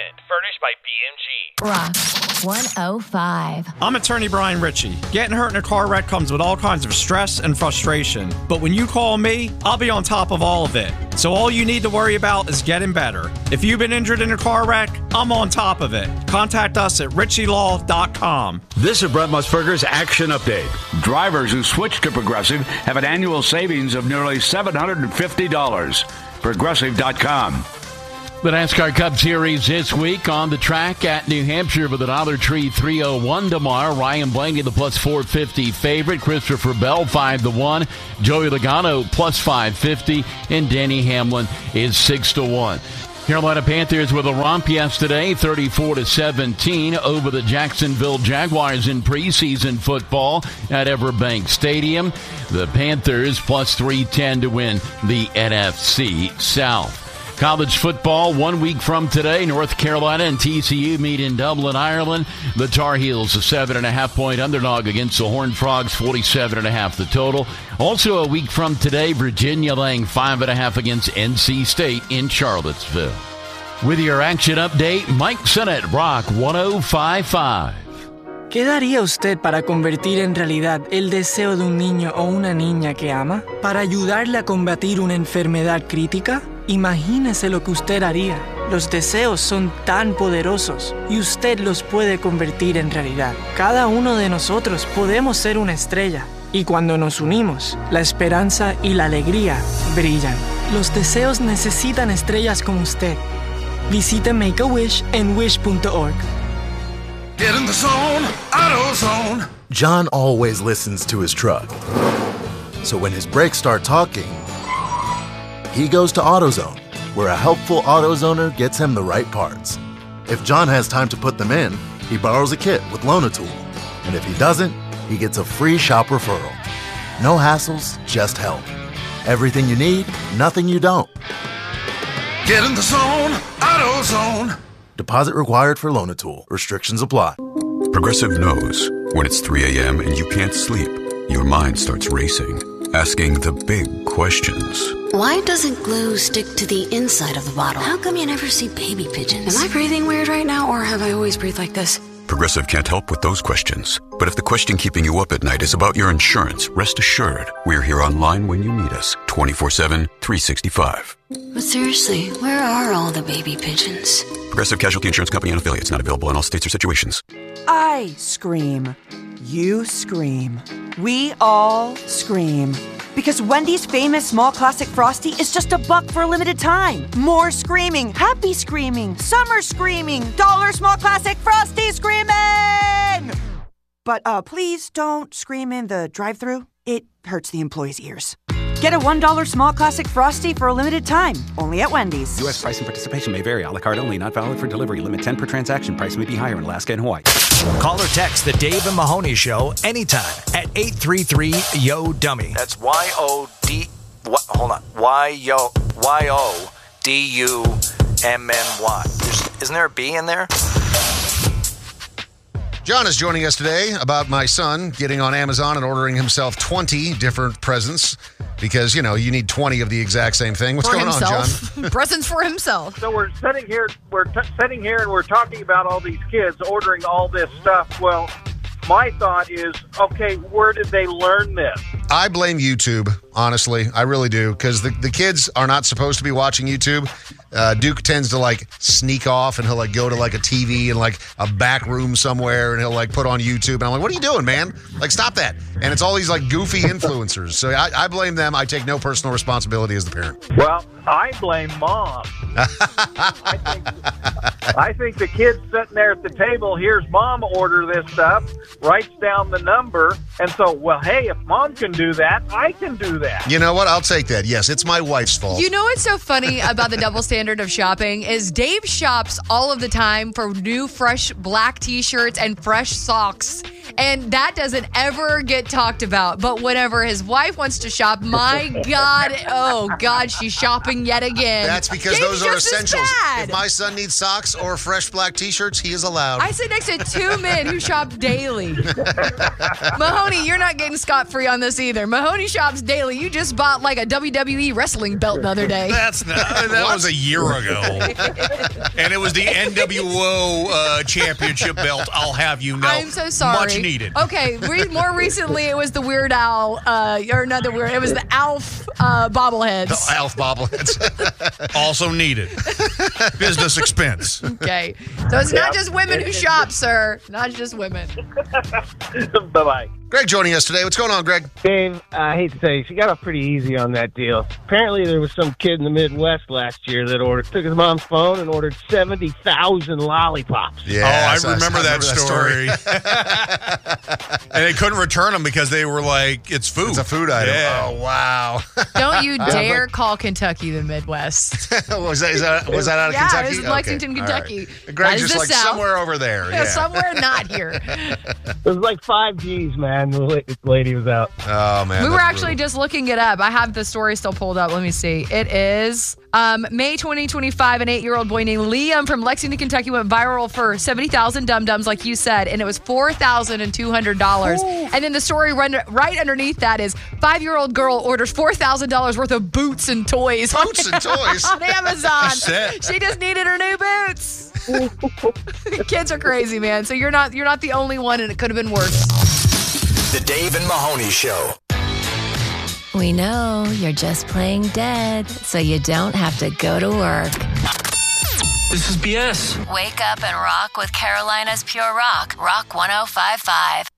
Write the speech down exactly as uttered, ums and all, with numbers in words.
equipment. Furnished by B M G. Rock one oh five. I'm attorney Brian Ritchie. Getting hurt in a car wreck comes with all kinds of stress and frustration. But when you call me, I'll be on top of all of it. So all you need to worry about is getting better. If you've been injured in a car wreck, I'm on top of it. Contact us at ritchie law dot com. This is Brett Musburger's Action Update. Drivers who switch to Progressive have an annual savings of nearly seven hundred fifty dollars. Progressive dot com. The NASCAR Cup Series this week on the track at New Hampshire with a Dollar Tree three oh one tomorrow. Ryan Blaney, the plus four fifty favorite. Christopher Bell, five to one. Joey Logano, plus five fifty. And Danny Hamlin is six to one. Carolina Panthers with a romp yesterday, thirty-four to seventeen over the Jacksonville Jaguars in preseason football at Everbank Stadium. The Panthers plus three ten to win the N F C South. College football, one week from today, North Carolina and T C U meet in Dublin, Ireland. The Tar Heels, a seven and a half point underdog against the Horned Frogs, forty-seven and a half the total. Also a week from today, Virginia laying five and a half against N C State in Charlottesville. With your action update, Mike Sennett, Rock one oh five point five. ¿Qué daría usted para convertir en realidad el deseo de un niño o una niña que ama? ¿Para ayudarle a combatir una enfermedad crítica? Imagínese lo que usted haría. Los deseos son tan poderosos y usted los puede convertir en realidad. Cada uno de nosotros podemos ser una estrella y cuando nos unimos, la esperanza y la alegría brillan. Los deseos necesitan estrellas como usted. Visite Make-A-Wish en wish punto org. Get in the zone, AutoZone. John always listens to his truck. So when his brakes start talking, he goes to AutoZone, where a helpful AutoZoner gets him the right parts. If John has time to put them in, he borrows a kit with Loan-A-Tool. And if he doesn't, he gets a free shop referral. No hassles, just help. Everything you need, nothing you don't. Get in the zone, AutoZone. Deposit required for Loan-A-Tool. Restrictions apply. Progressive knows when it's three a.m. and you can't sleep, your mind starts racing, asking the big questions. Why doesn't glue stick to the inside of the bottle? How come you never see baby pigeons? Am I breathing weird right now, or have I always breathed like this? Progressive can't help with those questions. But if the question keeping you up at night is about your insurance, rest assured, we're here online when you need us, twenty-four seven, three sixty-five. But seriously, where are all the baby pigeons? Progressive Casualty Insurance Company and affiliates, not available in all states or situations. I scream. You scream. We all scream. Because Wendy's famous small classic Frosty is just a buck for a limited time. More screaming, happy screaming, summer screaming, dollar small classic Frosty screaming! But uh, please don't scream in the drive-thru. It hurts the employees' ears. Get a one dollar small classic Frosty for a limited time, only at Wendy's. U S price and participation may vary. A la carte only, not valid for delivery. Limit ten per transaction. Price may be higher in Alaska and Hawaii. Call or text the Dave and Mahoney Show anytime at eight three three, Y O, dummy. That's Y O D... What, hold on. Y O... Y O D U M M Y. There's, isn't there a B in there? John is joining us today about my son getting on Amazon and ordering himself twenty different presents because, you know, you need twenty of the exact same thing. What's for going himself. on, John? Presents for himself. So we're sitting here, we're t- sitting here and we're talking about all these kids ordering all this stuff. Well, my thought is, okay, where did they learn this? I blame YouTube, honestly. I really do, because the, the kids are not supposed to be watching YouTube. Uh, Duke tends to, like, sneak off, and he'll, like, go to, like, a T V in, like, a back room somewhere, and he'll, like, put on YouTube. And I'm like, what are you doing, man? Like, stop that. And it's all these, like, goofy influencers. So I, I blame them. I take no personal responsibility as the parent. Well, I blame mom. I, think, I think the kid's sitting there at the table, hears mom order this stuff, writes down the number, and so, well, hey, if mom can do that, I can do that. You know what? I'll take that. Yes, it's my wife's fault. You know what's so funny about the double standard of shopping is Dave shops all of the time for new, fresh black T-shirts and fresh socks. And that doesn't ever get talked about. But whenever his wife wants to shop, my God, oh God, she's shopping yet again. That's because Dave's those are just as essentials. bad. If my son needs socks or fresh black T-shirts, he is allowed. I sit next to two men who shop daily. Mahoney Mahoney, you're not getting scot-free on this either. Mahoney shops daily. You just bought like a W W E wrestling belt the other day. That's not, that was a year ago. And it was the N W O uh, championship belt, I'll have you know. I'm so sorry. Much needed. Okay, re- more recently it was the Weird Owl, uh, or another weird, it was the Alf uh, bobbleheads. The Alf bobbleheads. Also needed. Business expense. Okay. So it's not just women who shop, sir. Not just women. Bye-bye. Greg joining us today. What's going on, Greg? Dave, I hate to say, she got off pretty easy on that deal. Apparently, there was some kid in the Midwest last year that ordered, took his mom's phone and ordered seventy thousand lollipops. Yeah, oh, I remember, I, that, I remember story. that story. And they couldn't return them because they were like, it's food. It's a food item. Yeah. Oh, wow. Don't you dare call Kentucky the Midwest. was, that, is that, was that out of yeah, Kentucky? Yeah, it was in Lexington, okay. Kentucky. Right. Greg's just like South. Somewhere over there. Yeah, yeah. somewhere not here. It was like five G's, man. The lady was out. Oh, man. We were actually brutal. just looking it up. I have the story still pulled up. Let me see. It is um, May twenty twenty-five. An eight-year-old boy named Liam from Lexington, Kentucky went viral for seventy thousand dum-dums, like you said, and it was four thousand two hundred dollars. And then the story run, right underneath that is five-year-old girl orders four thousand dollars worth of boots and toys. Boots and toys? On Amazon. She just needed her new boots. Kids are crazy, man. So you're not you're not the only one, and it could have been worse. The Dave and Mahoney Show. We know you're just playing dead, so you don't have to go to work. This is B S. Wake up and rock with Carolina's Pure Rock, Rock one oh five point five.